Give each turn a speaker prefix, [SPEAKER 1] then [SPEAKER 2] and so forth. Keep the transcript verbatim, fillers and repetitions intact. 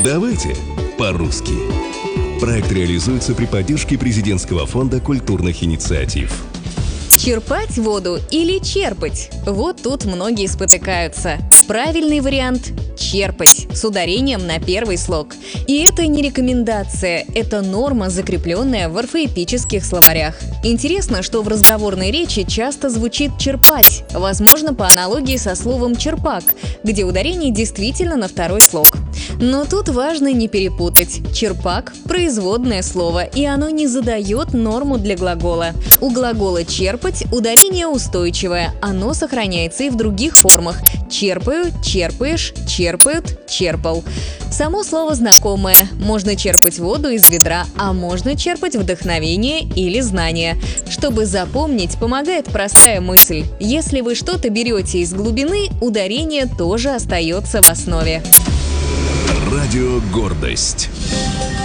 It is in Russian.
[SPEAKER 1] Давайте по-русски. Проект реализуется при поддержке Президентского фонда культурных инициатив.
[SPEAKER 2] Черпать воду или черпать? Вот тут многие спотыкаются. Правильный вариант – черпать, с ударением на первый слог. И это не рекомендация, это норма, закрепленная в орфоэпических словарях. Интересно, что в разговорной речи часто звучит «черпать», возможно, по аналогии со словом «черпак», где ударение действительно на второй слог. Но тут важно не перепутать. Черпак – производное слово, и оно не задает норму для глагола. У глагола «черпать» ударение устойчивое, оно сохраняется и в других формах – черпаю, черпаешь, черпают, черпал. Само слово знакомое. Можно черпать воду из ведра, а можно черпать вдохновение или знания. Чтобы запомнить, помогает простая мысль. Если вы что-то берете из глубины, ударение тоже остается в основе.
[SPEAKER 1] Радио «Гордость».